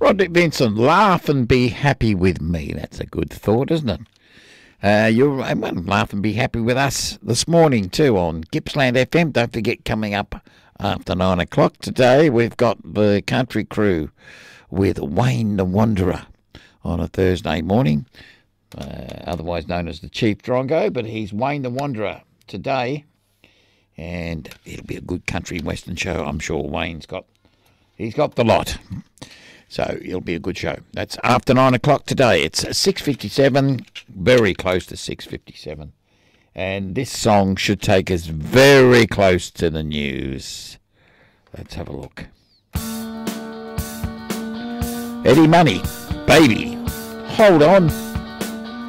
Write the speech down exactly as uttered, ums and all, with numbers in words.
Roderick Vincent, laugh and be happy with me. That's a good thought, isn't it? Uh, you'll laugh and be happy with us this morning too on Gippsland F M. Don't forget, coming up after nine o'clock today, we've got the Country Crew with Wayne the Wanderer on a Thursday morning, uh, otherwise known as the Chief Drongo, but he's Wayne the Wanderer today, and it'll be a good country western show. I'm sure Wayne's got he's got the lot. So it'll be a good show. That's after nine o'clock today. It's six fifty-seven, very close to six fifty-seven. And this song should take us very close to the news. Let's have a look. Eddie Money, baby, hold on.